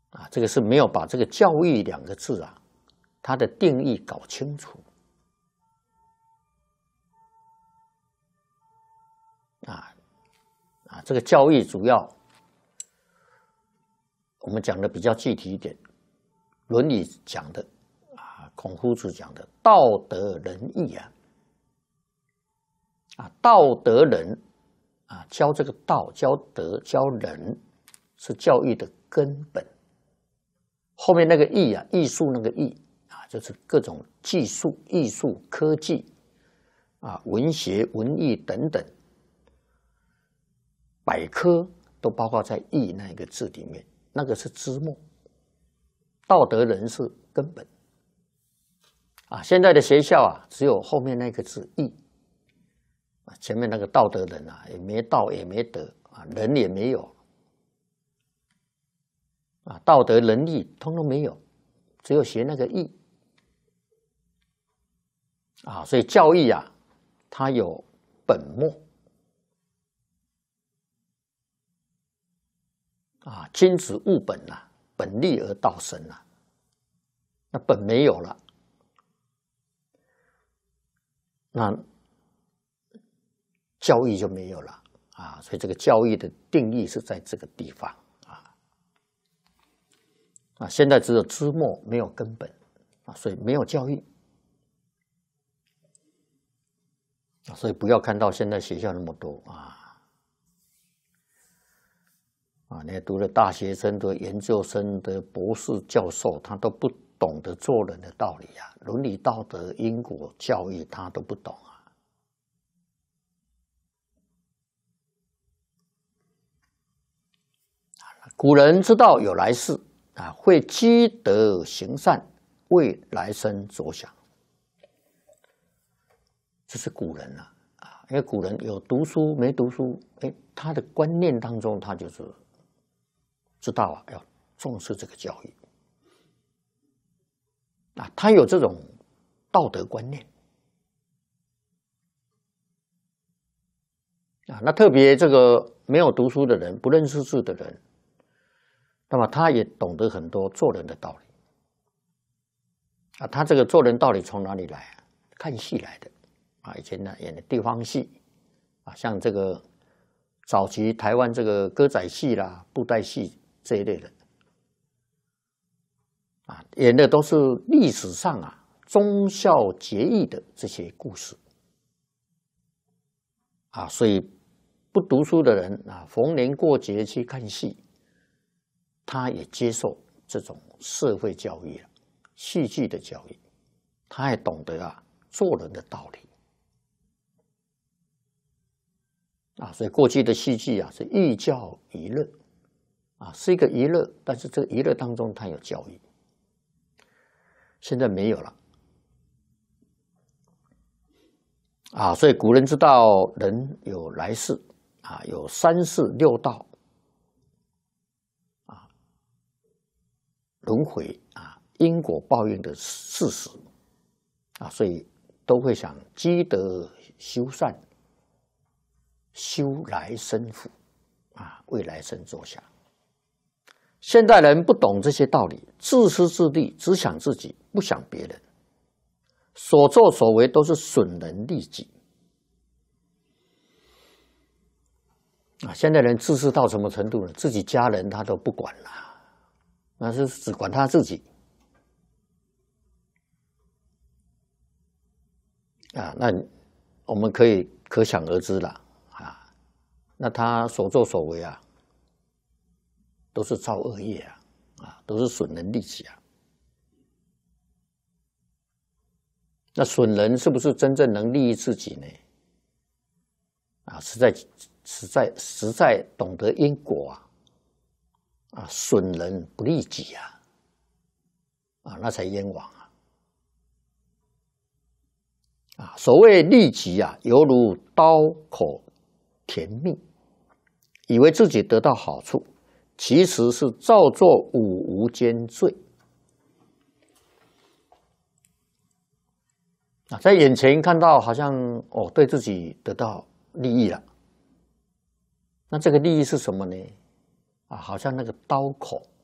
啊，这个是没有把这个教育两个字啊，它的定义搞清楚。这个教育主要我们讲的比较具体一点，《论语》讲的孔夫子讲的道德仁义道德仁教这个道，教德，教仁，是教育的根本。后面那个义艺术那个义就是各种技术、艺术、科技文学、文艺等等。百科都包括在义那个字里面，那个是枝末，道德仁是根本。现在的学校只有后面那个字义，前面那个道德仁也没道也没德仁也没有道德仁义通通没有，只有学那个义所以教育它有本末。君子务本本立而道生那本没有了，那教育就没有了所以这个教育的定义是在这个地方现在只有枝末没有根本所以没有教育所以不要看到现在学校那么多你读了大学生的、研究生的、博士教授，他都不懂得做人的道理伦理道德、因果教育他都不懂古人知道有来世会积德行善，为来生着想。这是古人因为古人有读书没读书，他的观念当中他就是知道要重视这个教育他有这种道德观念那特别这个没有读书的人，不认识字的人，那么他也懂得很多做人的道理他这个做人道理从哪里来看戏来的以前演的地方戏像这个早期台湾这个歌仔戏啦、布袋戏这一类的演的都是历史上忠孝节义的这些故事所以不读书的人逢年过节去看戏，他也接受这种社会教育戏剧的教育，他也懂得做人的道理所以过去的戏剧是寓教于乐是一个娱乐，但是这个娱乐当中它有教育，现在没有了所以古人知道人有来世有三世六道轮回因果报应的事实所以都会想积德修善，修来生福为来生着想。现代人不懂这些道理，自私自利，只想自己，不想别人，所作所为都是损人利己现在人自私到什么程度呢？自己家人他都不管了，那是只管他自己那我们可想而知了那他所作所为都是造恶业都是损人利己那损人是不是真正能利益自己呢？实在懂得因果损人不利己那才冤枉所谓利己犹如刀口甜蜜，以为自己得到好处，其实是造作五无间罪在眼前看到好像对自己得到利益了，那这个利益是什么呢？好像那个刀口